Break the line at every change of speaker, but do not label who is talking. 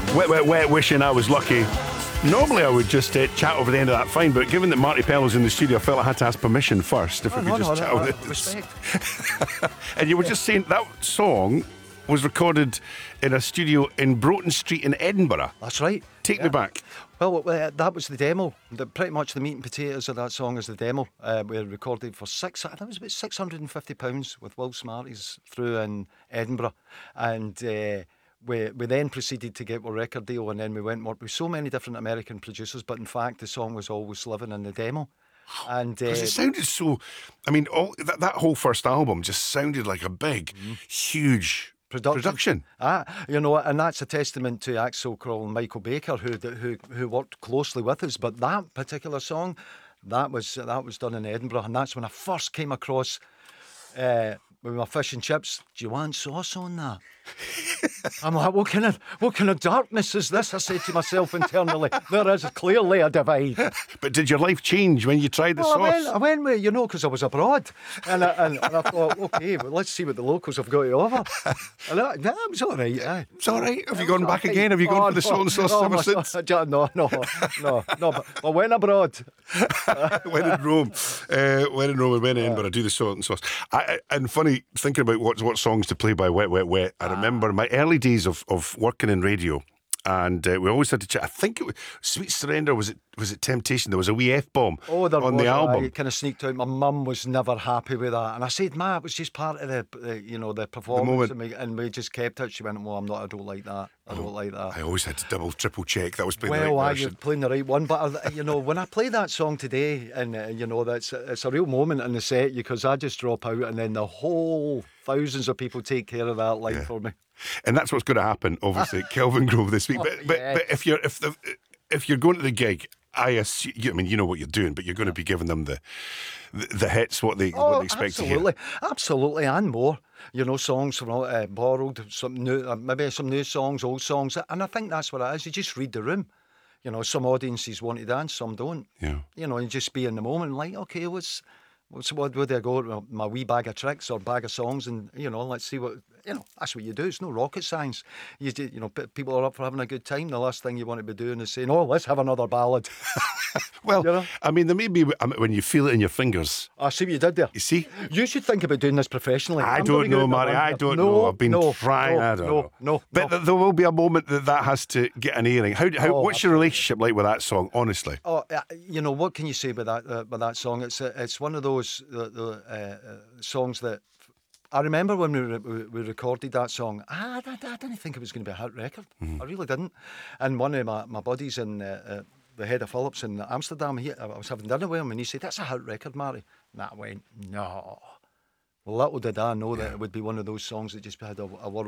Wet, wet, wet, wishing I was lucky. Normally I would just chat over the end of that, fine, but given that Marty Pellow's in the studio, I felt I had to ask permission first if we could just chat over it.
Respect.
And you were just saying that song was recorded in a studio in Broughton Street in Edinburgh.
That's right.
Take me back.
Well, that was the demo. Pretty much the meat and potatoes of that song is the demo. We recorded for I think it was about £650 with Will Smarties through in Edinburgh, and we then proceeded to get a record deal, and then we went and worked with so many different American producers. But in fact, the song was always living in the demo. And
because it sounded so. I mean, that whole first album just sounded like a big, huge production.
And that's a testament to Axel Kroll and Michael Baker, who worked closely with us. But that particular song, that was done in Edinburgh, and that's when I first came across with my fish and chips. Do you want sauce on that? I'm like, what kind of darkness is this? I said to myself internally. There is clearly a divide.
But did your life change when you tried the sauce?
I went with, because I was abroad, and I thought, okay, well, let's see what the locals have got to offer. And it was all right.
It's all right. Have you gone back again? Have you gone for the salt and sauce ever since?
No. But I went abroad.
When in Rome, when in Edinburgh, do the salt and sauce. And funny, thinking about what songs to play by Wet, Wet, Wet, I remember my early days of working in radio, and we always had to chat. I think it was Sweet Surrender. Was it Temptation? There was a wee F-bomb on the album.
It kind of sneaked out. My mum was never happy with that, and I said, "Ma, it was just part of the performance," and we just kept it. She went, "Well, I don't like that. I don't like that."
I always had to double, triple check that was playing the right version.
You're playing the right one. But when I play that song today, and it's a real moment in the set, because I just drop out, and then the whole thousands of people take care of that line for me.
And that's what's going to happen, obviously, at Kelvingrove this week. But if you're going to the gig, I assume, you know what you're doing, but you're going to be giving them the hits, what they expect to hear.
Absolutely, and more. Songs from borrowed, some new, maybe some new songs, old songs, and I think that's what it is. You just read the room. Some audiences want to dance, some don't.
Yeah.
You just be in the moment, like, okay, what would I go with my wee bag of tricks or bag of songs, and let's see what that's what you do. It's no rocket science. People are up for having a good time. The last thing you want to be doing is saying, "Oh, let's have another ballad."
Well, there may be when you feel it in your fingers.
I see what you did there.
You see,
you should think about doing this professionally.
I don't know, Marty. I don't know. I've been trying. I don't know. But there will be a moment that has to get an airing. What's your relationship like with that song? Honestly.
What can you say about that song? It's one of those songs that I remember when we recorded that song. I didn't think it was going to be a hit record. I really didn't. And one of my buddies in the head of Phillips in Amsterdam, I was having dinner with him, and he said, "That's a hit record, Marty." And I went, "No." Well, little did I know that it would be one of those songs that just had a world